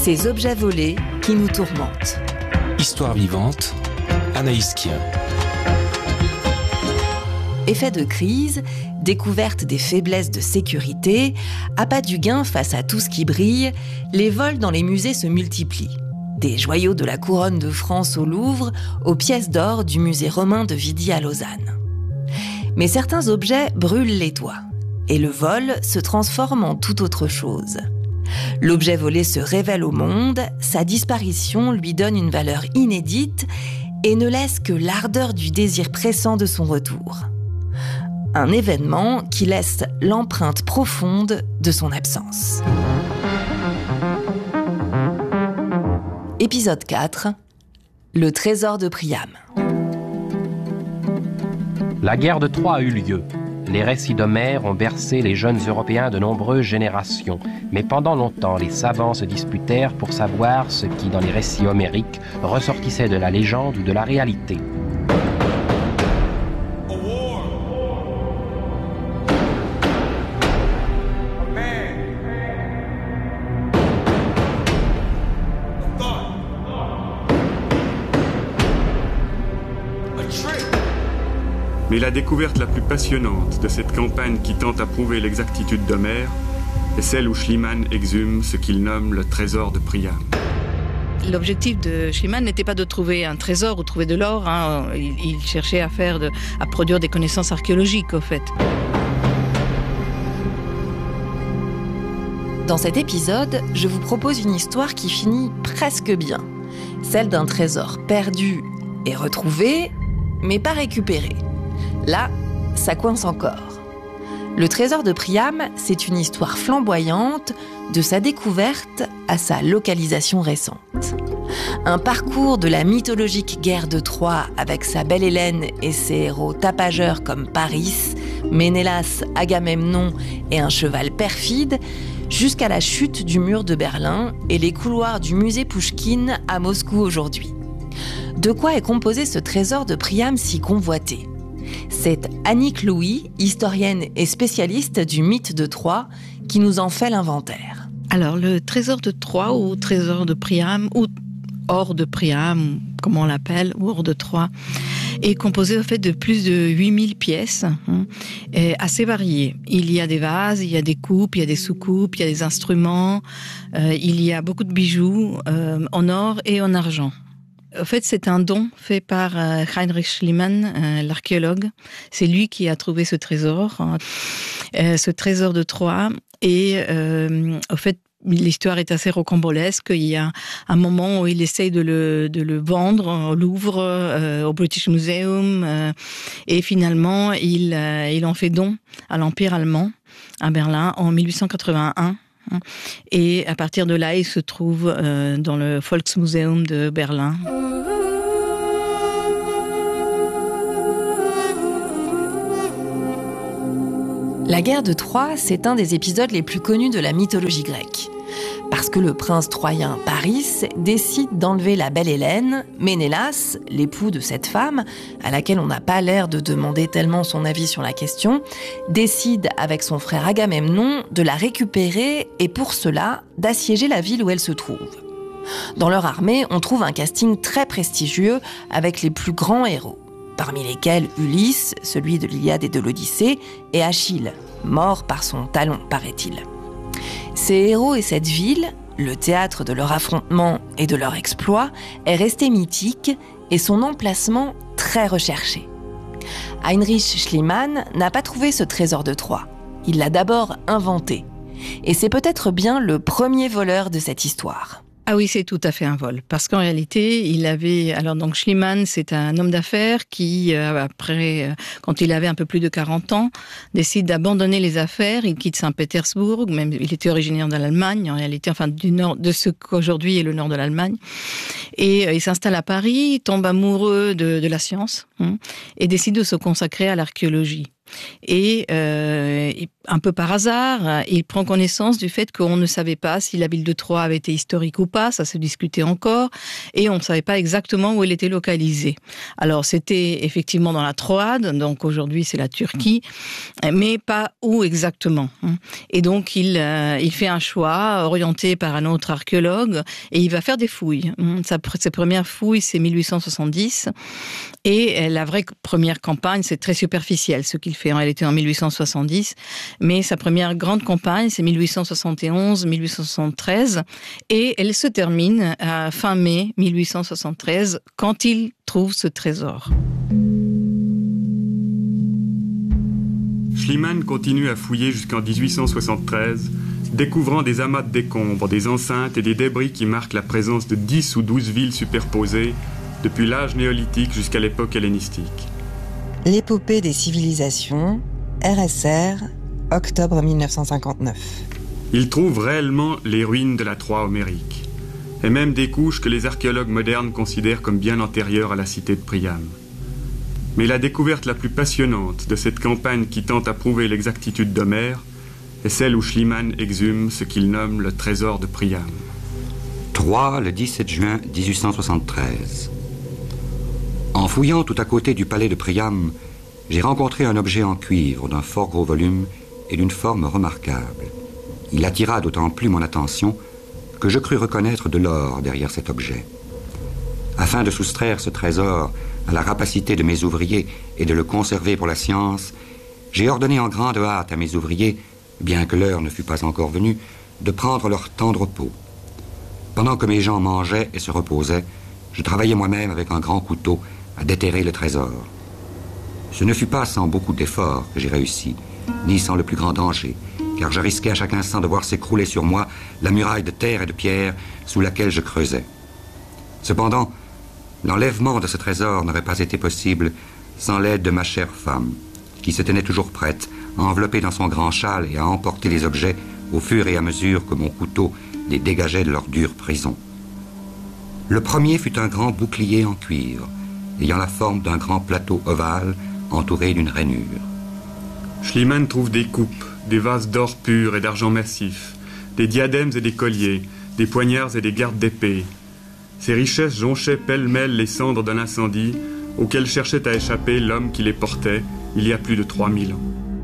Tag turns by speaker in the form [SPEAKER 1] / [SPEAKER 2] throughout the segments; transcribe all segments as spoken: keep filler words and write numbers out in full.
[SPEAKER 1] Ces objets volés qui nous tourmentent.
[SPEAKER 2] Histoire vivante, Anaïs Kien.
[SPEAKER 1] Effet de crise, découverte des faiblesses de sécurité, appât du gain face à tout ce qui brille, les vols dans les musées se multiplient. Des joyaux de la couronne de France au Louvre aux pièces d'or du musée romain de Vidi à Lausanne. Mais certains objets brûlent les toits et le vol se transforme en tout autre chose. L'objet volé se révèle au monde, sa disparition lui donne une valeur inédite et ne laisse que l'ardeur du désir pressant de son retour. Un événement qui laisse l'empreinte profonde de son absence. Épisode quatre. Le trésor de Priam.
[SPEAKER 3] La guerre de Troie a eu lieu. Les récits d'Homère ont bercé les jeunes Européens de nombreuses générations. Mais pendant longtemps, les savants se disputèrent pour savoir ce qui, dans les récits homériques, ressortissait de la légende ou de la réalité.
[SPEAKER 4] Mais la découverte la plus passionnante de cette campagne qui tente à prouver l'exactitude d'Homère est celle où Schliemann exhume ce qu'il nomme le trésor de Priam.
[SPEAKER 5] L'objectif de Schliemann n'était pas de trouver un trésor ou trouver de l'or. Hein. Il, il cherchait à, faire de, à produire des connaissances archéologiques, au fait.
[SPEAKER 1] Dans cet épisode, je vous propose une histoire qui finit presque bien. Celle d'un trésor perdu et retrouvé, mais pas récupéré. Là, ça coince encore. Le trésor de Priam, c'est une histoire flamboyante de sa découverte à sa localisation récente. Un parcours de la mythologique guerre de Troie avec sa belle Hélène et ses héros tapageurs comme Paris, Ménélas, Agamemnon et un cheval perfide, jusqu'à la chute du mur de Berlin et les couloirs du musée Pouchkine à Moscou aujourd'hui. De quoi est composé ce trésor de Priam si convoité ? C'est Annick Louis, historienne et spécialiste du mythe de Troie, qui nous en fait l'inventaire.
[SPEAKER 5] Alors, le trésor de Troie, ou trésor de Priam, ou or de Priam, comme on l'appelle, ou or de Troie, est composé au fait de plus de huit mille pièces, hein, et assez variées. Il y a des vases, il y a des coupes, il y a des sous-coupes, il y a des instruments, euh, il y a beaucoup de bijoux euh, en or et en argent. En fait, c'est un don fait par euh, Heinrich Schliemann, euh, l'archéologue. C'est lui qui a trouvé ce trésor, hein, euh, ce trésor de Troie. Et euh, en fait, l'histoire est assez rocambolesque. Il y a un moment où il essaye de le, de le vendre au Louvre, euh, au British Museum. Euh, et finalement, il, euh, il en fait don à l'Empire allemand, à Berlin, en mille huit cent quatre-vingt-un. Et à partir de là, il se trouve euh, dans le Volksmuseum de Berlin.
[SPEAKER 1] La guerre de Troie, c'est un des épisodes les plus connus de la mythologie grecque. Parce que le prince troyen Paris décide d'enlever la belle Hélène, Ménélas, l'époux de cette femme, à laquelle on n'a pas l'air de demander tellement son avis sur la question, décide avec son frère Agamemnon de la récupérer et pour cela d'assiéger la ville où elle se trouve. Dans leur armée, on trouve un casting très prestigieux avec les plus grands héros, parmi lesquels Ulysse, celui de l'Iliade et de l'Odyssée, et Achille, mort par son talon, paraît-il. Ces héros et cette ville, le théâtre de leur affrontement et de leur exploit, est resté mythique et son emplacement très recherché. Heinrich Schliemann n'a pas trouvé ce trésor de Troie. Il l'a d'abord inventé. Et c'est peut-être bien le premier voleur de cette histoire.
[SPEAKER 5] Ah oui, c'est tout à fait un vol. Parce qu'en réalité, il avait... Alors donc Schliemann, c'est un homme d'affaires qui, euh, après, euh, quand il avait un peu plus de quarante ans, décide d'abandonner les affaires. Il quitte Saint-Pétersbourg, même il était originaire de l'Allemagne, en réalité, enfin du nord, de ce qu'aujourd'hui est le nord de l'Allemagne. Et euh, il s'installe à Paris, tombe amoureux de, de la science hein, et décide de se consacrer à l'archéologie. Et euh, un peu par hasard, il prend connaissance du fait qu'on ne savait pas si la ville de Troie avait été historique ou pas, ça se discutait encore, et on ne savait pas exactement où elle était localisée. Alors c'était effectivement dans la Troade, donc aujourd'hui c'est la Turquie, mais pas où exactement. Et donc il, euh, il fait un choix orienté par un autre archéologue, et il va faire des fouilles. Sa, ses premières fouilles c'est mille huit cent soixante-dix, et la vraie première campagne c'est très superficiel, ce qu'il fait en réalité en mille huit cent soixante-dix, mais sa première grande campagne, c'est mille huit cent soixante et onze mille huit cent soixante-treize, et elle se termine à fin mai mille huit cent soixante-treize, quand il trouve ce trésor.
[SPEAKER 4] Schliemann continue à fouiller jusqu'en dix-huit cent soixante-treize, découvrant des amas de décombres, des enceintes et des débris qui marquent la présence de dix ou douze villes superposées, depuis l'âge néolithique jusqu'à l'époque hellénistique.
[SPEAKER 1] L'épopée des civilisations, R S R, octobre mille neuf cent cinquante-neuf.
[SPEAKER 4] Il trouve réellement les ruines de la Troie homérique, et même des couches que les archéologues modernes considèrent comme bien antérieures à la cité de Priam. Mais la découverte la plus passionnante de cette campagne qui tente à prouver l'exactitude d'Homère est celle où Schliemann exhume ce qu'il nomme le trésor de Priam.
[SPEAKER 6] Troie, le dix-sept juin dix-huit cent soixante-treize. En fouillant tout à côté du palais de Priam, j'ai rencontré un objet en cuivre d'un fort gros volume et d'une forme remarquable. Il attira d'autant plus mon attention que je crus reconnaître de l'or derrière cet objet. Afin de soustraire ce trésor à la rapacité de mes ouvriers et de le conserver pour la science, j'ai ordonné en grande hâte à mes ouvriers, bien que l'heure ne fût pas encore venue, de prendre leur temps de repos. Pendant que mes gens mangeaient et se reposaient, je travaillais moi-même avec un grand couteau à déterrer le trésor. Ce ne fut pas sans beaucoup d'efforts que j'ai réussi, ni sans le plus grand danger, car je risquais à chaque instant de voir s'écrouler sur moi la muraille de terre et de pierre sous laquelle je creusais. Cependant, l'enlèvement de ce trésor n'aurait pas été possible sans l'aide de ma chère femme, qui se tenait toujours prête à envelopper dans son grand châle et à emporter les objets au fur et à mesure que mon couteau les dégageait de leur dure prison. Le premier fut un grand bouclier en cuivre, ayant la forme d'un grand plateau ovale entouré d'une rainure.
[SPEAKER 4] Schliemann trouve des coupes, des vases d'or pur et d'argent massif, des diadèmes et des colliers, des poignards et des gardes d'épée. Ces richesses jonchaient pêle-mêle les cendres d'un incendie auquel cherchait à échapper l'homme qui les portait il y a plus de trois mille ans.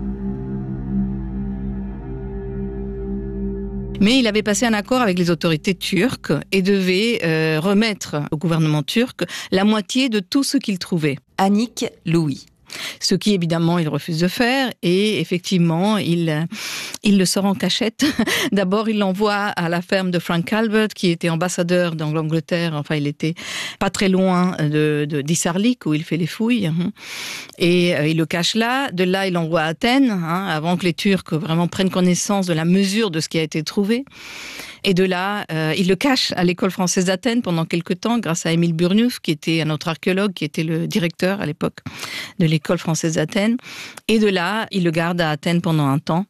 [SPEAKER 5] Mais il avait passé un accord avec les autorités turques et devait euh, remettre au gouvernement turc la moitié de tout ce qu'il trouvait.
[SPEAKER 1] Annick Louis.
[SPEAKER 5] Ce qui, évidemment, il refuse de faire. Et effectivement, il, il le sort en cachette. D'abord, il l'envoie à la ferme de Frank Calvert, qui était ambassadeur dans l'Angleterre. Enfin, il était pas très loin de, de, d'Isarlik, où il fait les fouilles. Et euh, il le cache là. De là, il l'envoie à Athènes, hein, avant que les Turcs vraiment prennent connaissance de la mesure de ce qui a été trouvé. Et de là, euh, il le cache à l'école française d'Athènes pendant quelques temps, grâce à Émile Burnouf, qui était un autre archéologue, qui était le directeur à l'époque de l'école française d'Athènes. Et de là, il le garde à Athènes pendant un temps.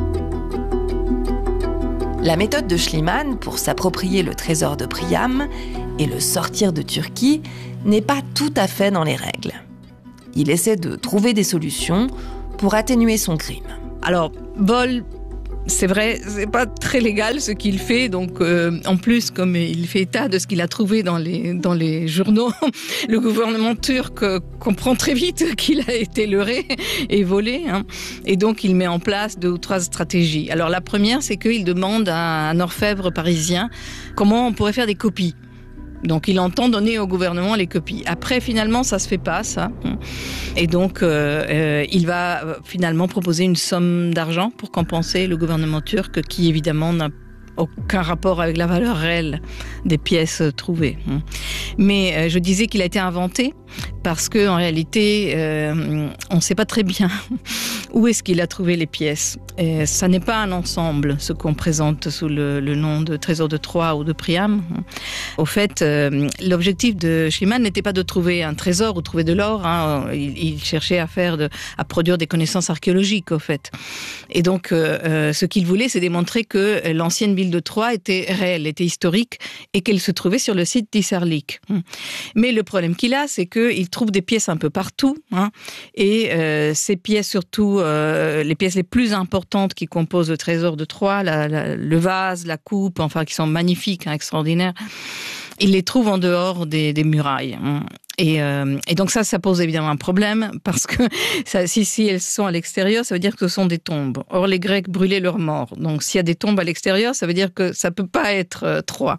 [SPEAKER 1] La méthode de Schliemann pour s'approprier le trésor de Priam et le sortir de Turquie n'est pas tout à fait dans les règles. Il essaie de trouver des solutions pour atténuer son crime.
[SPEAKER 5] Alors, vol... C'est vrai, c'est pas très légal ce qu'il fait. Donc, euh, en plus, comme il fait état de ce qu'il a trouvé dans les dans les journaux, le gouvernement turc euh, comprend très vite qu'il a été leurré et volé. Hein. Et donc, il met en place deux ou trois stratégies. Alors, la première, c'est qu'il demande à un orfèvre parisien comment on pourrait faire des copies. Donc, il entend donner au gouvernement les copies. Après, finalement, ça se fait pas, ça. Et donc, euh, euh, il va euh, finalement proposer une somme d'argent pour compenser le gouvernement turc, qui évidemment n'a aucun rapport avec la valeur réelle des pièces trouvées. Mais euh, je disais qu'il a été inventé parce que en réalité, euh, on ne sait pas très bien où est-ce qu'il a trouvé les pièces. Et ça n'est pas un ensemble, ce qu'on présente sous le, le nom de trésor de Troie ou de Priam. Au fait, euh, l'objectif de Schliemann n'était pas de trouver un trésor ou trouver de l'or. Hein. Il, il cherchait à faire, de, à produire des connaissances archéologiques, au fait. Et donc, euh, ce qu'il voulait, c'est démontrer que l'ancienne ville de Troie était réelle, était historique, et qu'elle se trouvait sur le site d'Isserlik. Mais le problème qu'il a, c'est qu'il trouve des pièces un peu partout, hein, et euh, ces pièces, surtout euh, les pièces les plus importantes qui composent le trésor de Troie, la, la, le vase, la coupe, enfin qui sont magnifiques, hein, extraordinaires, il les trouve en dehors des, des murailles. Hein. Et, euh, et donc ça, ça pose évidemment un problème, parce que ça, si, si elles sont à l'extérieur, ça veut dire que ce sont des tombes. Or, les Grecs brûlaient leurs morts. Donc s'il y a des tombes à l'extérieur, ça veut dire que ça ne peut pas être euh, Troie.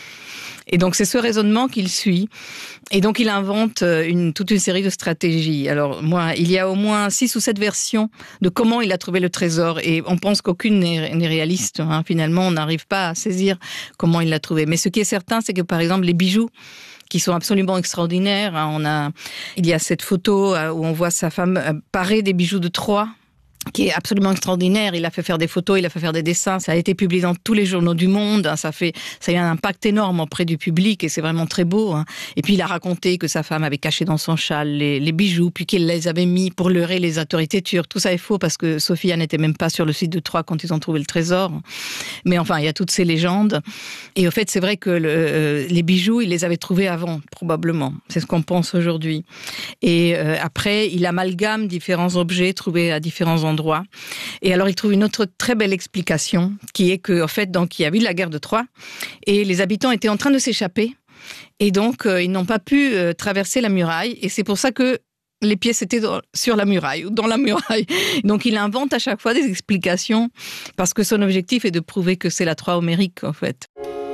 [SPEAKER 5] Et donc, c'est ce raisonnement qu'il suit. Et donc, il invente une, toute une série de stratégies. Alors, moi, il y a au moins six ou sept versions de comment il a trouvé le trésor. Et on pense qu'aucune n'est, n'est réaliste. Hein. Finalement, on n'arrive pas à saisir comment il l'a trouvé. Mais ce qui est certain, c'est que, par exemple, les bijoux, qui sont absolument extraordinaires. Hein. On a, il y a cette photo où on voit sa femme parée des bijoux de Troie, qui est absolument extraordinaire. Il a fait faire des photos, il a fait faire des dessins. Ça a été publié dans tous les journaux du monde. Ça fait, ça a eu un impact énorme auprès du public et c'est vraiment très beau. Hein. Et puis il a raconté que sa femme avait caché dans son châle les, les bijoux, puis qu'il les avait mis pour leurrer les autorités turques. Tout ça est faux parce que Sophia n'était même pas sur le site de Troie quand ils ont trouvé le trésor. Mais enfin, il y a toutes ces légendes. Et au fait, c'est vrai que le, euh, les bijoux, il les avait trouvés avant, probablement. C'est ce qu'on pense aujourd'hui. Et euh, après, il amalgame différents objets trouvés à différents endroits. Endroit. Et alors, il trouve une autre très belle explication, qui est qu'en fait, donc, il y a eu la guerre de Troie, et les habitants étaient en train de s'échapper, et donc, euh, ils n'ont pas pu euh, traverser la muraille, et c'est pour ça que les pièces étaient dans, sur la muraille, ou dans la muraille. Donc, il invente à chaque fois des explications, parce que son objectif est de prouver que c'est la Troie homérique, en fait.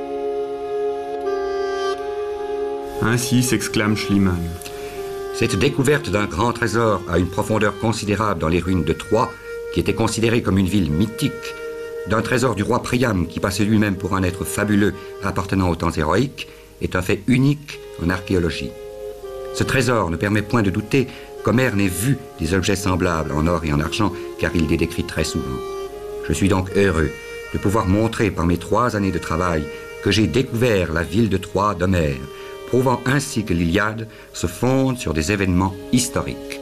[SPEAKER 4] Ainsi s'exclame Schliemann.
[SPEAKER 6] Cette découverte d'un grand trésor à une profondeur considérable dans les ruines de Troie, qui était considérée comme une ville mythique, d'un trésor du roi Priam qui passait lui-même pour un être fabuleux appartenant aux temps héroïques, est un fait unique en archéologie. Ce trésor ne permet point de douter qu'Homère n'ait vu des objets semblables en or et en argent, car il les décrit très souvent. Je suis donc heureux de pouvoir montrer par mes trois années de travail que j'ai découvert la ville de Troie d'Homère, prouvant ainsi que l'Iliade se fonde sur des événements historiques.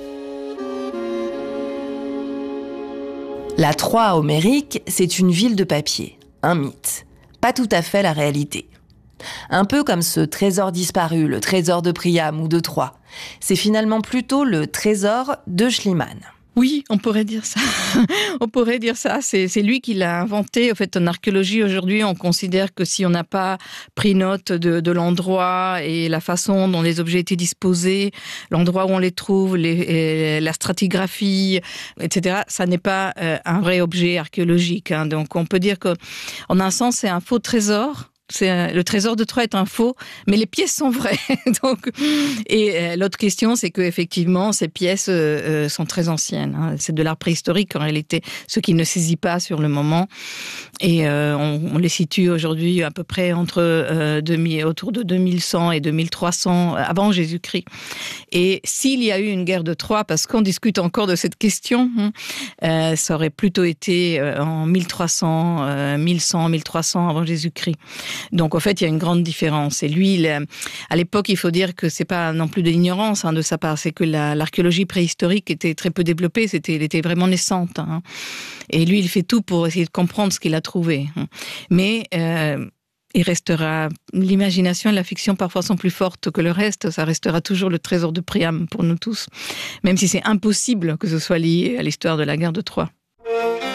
[SPEAKER 1] La Troie homérique, c'est une ville de papier, un mythe, pas tout à fait la réalité. Un peu comme ce trésor disparu, le trésor de Priam ou de Troie. C'est finalement plutôt le trésor de Schliemann.
[SPEAKER 5] Oui, on pourrait dire ça. on pourrait dire ça. C'est, c'est lui qui l'a inventé. En fait, en archéologie, aujourd'hui, on considère que si on n'a pas pris note de, de l'endroit et la façon dont les objets étaient disposés, l'endroit où on les trouve, les, la stratigraphie, et cetera, ça n'est pas euh, un vrai objet archéologique. Hein. Donc, on peut dire que, en un sens, c'est un faux trésor. C'est un, le trésor de Troie est un faux, mais les pièces sont vraies. Donc, et euh, l'autre question, c'est que effectivement, ces pièces euh, sont très anciennes. Hein. C'est de l'art préhistorique en réalité, ce qui ne saisit pas sur le moment. Et euh, on, on les situe aujourd'hui à peu près entre euh, deux mille, autour de deux mille cent et deux mille trois cents avant Jésus-Christ. Et s'il y a eu une guerre de Troie, parce qu'on discute encore de cette question, hein, euh, ça aurait plutôt été euh, en mille trois cents, euh, mille cent, mille trois cents avant Jésus-Christ. Donc, en fait, il y a une grande différence. Et lui, il, à l'époque, il faut dire que c'est pas non plus de l'ignorance hein, de sa part. C'est que la, l'archéologie préhistorique était très peu développée. C'était, elle était vraiment naissante. Hein. Et lui, il fait tout pour essayer de comprendre ce qu'il a trouvé. Mais euh, il restera... L'imagination et la fiction, parfois, sont plus fortes que le reste. Ça restera toujours le trésor de Priam pour nous tous. Même si c'est impossible que ce soit lié à l'histoire de la guerre de Troie.